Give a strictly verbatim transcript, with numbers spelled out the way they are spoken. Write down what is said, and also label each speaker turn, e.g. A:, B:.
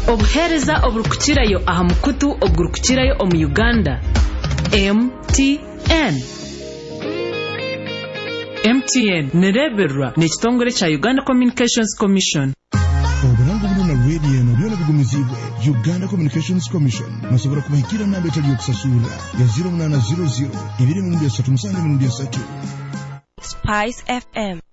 A: obuhereza oburukukirayo aha mukutu oburukukirayo omu Uganda. M T N M T N nereberwa n'ekitongole kya Uganda Communications Commission.
B: Oburango buno na radio no byona bigumizibwe Uganda Communications Commission masobora kubahikira namba etali yokusasula ya zero nine zero zero two three three three.
C: Spice F M.